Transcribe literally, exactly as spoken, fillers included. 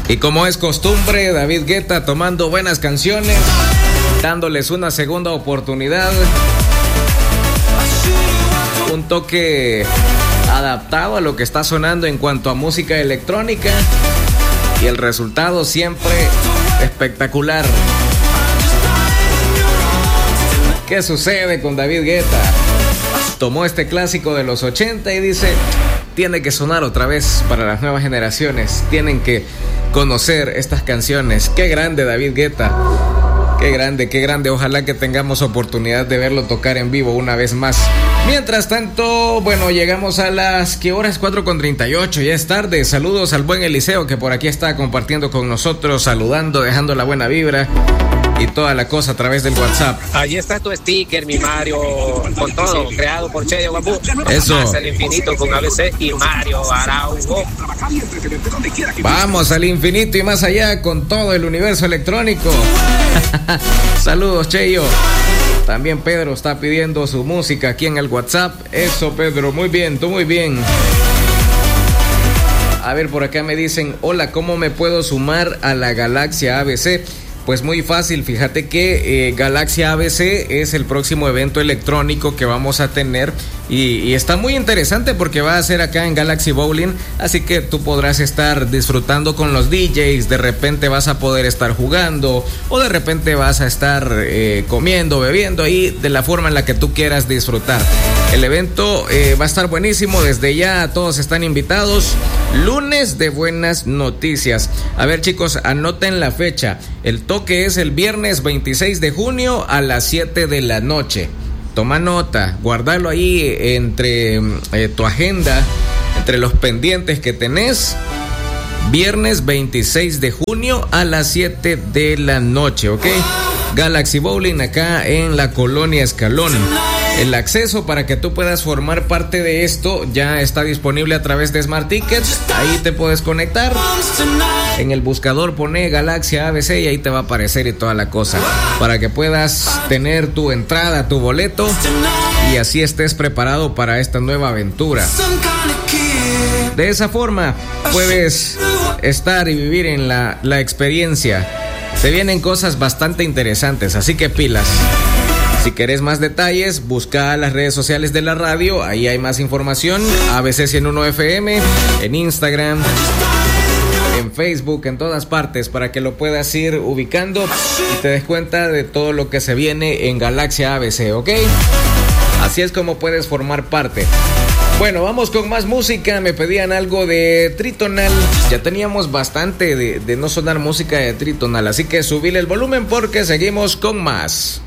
Y como es costumbre, David Guetta tomando buenas canciones, dándoles una segunda oportunidad, un toque adaptado a lo que está sonando en cuanto a música electrónica, y el resultado siempre espectacular. ¿Qué sucede con David Guetta? Tomó este clásico de los ochenta y dice, tiene que sonar otra vez para las nuevas generaciones, tienen que conocer estas canciones. Qué grande David Guetta, qué grande, qué grande. Ojalá que tengamos oportunidad de verlo tocar en vivo una vez más. Mientras tanto, bueno, llegamos a las ¿qué horas? cuatro con treinta y ocho, ya es tarde. Saludos al buen Eliseo, que por aquí está compartiendo con nosotros, saludando, dejando la buena vibra y toda la cosa a través del WhatsApp. Ahí está tu sticker, mi Mario, con todo, creado por Cheyo Bambú. Eso. Hasta el infinito con A B C y Mario Araujo. Vamos al infinito y más allá con todo el universo electrónico. Saludos, Cheyo. También Pedro está pidiendo su música aquí en el WhatsApp. Eso, Pedro, muy bien, tú muy bien. A ver, por acá me dicen, hola, ¿cómo me puedo sumar a la Galaxia A B C? Pues muy fácil, fíjate que eh, Galaxia A B C es el próximo evento electrónico que vamos a tener y, y está muy interesante porque va a ser acá en Galaxy Bowling, así que tú podrás estar disfrutando con los D Js, de repente vas a poder estar jugando o de repente vas a estar eh, comiendo, bebiendo ahí de la forma en la que tú quieras disfrutar. El evento eh, va a estar buenísimo, desde ya todos están invitados. Lunes de buenas noticias. A ver, chicos, anoten la fecha. El toque es el viernes veintiséis de junio a las siete de la noche. Toma nota, guárdalo ahí entre eh, tu agenda, entre los pendientes que tenés. Viernes veintiséis de junio a las siete de la noche, ¿ok? Galaxy Bowling acá en la Colonia Escalón. El acceso para que tú puedas formar parte de esto ya está disponible a través de Smart Tickets. Ahí te puedes conectar. En el buscador pone Galaxia A B C y ahí te va a aparecer y toda la cosa. Para que puedas tener tu entrada, tu boleto y así estés preparado para esta nueva aventura. De esa forma puedes estar y vivir en la, la experiencia. Se vienen cosas bastante interesantes, así que pilas. Si querés más detalles, busca las redes sociales de la radio, ahí hay más información. A B C ciento uno F M, en Instagram, en Facebook, en todas partes, para que lo puedas ir ubicando y te des cuenta de todo lo que se viene en Galaxia A B C, ¿ok? Así es como puedes formar parte. Bueno, vamos con más música. Me pedían algo de Tritonal. Ya teníamos bastante de, de no sonar música de Tritonal, así que subile el volumen porque seguimos con más.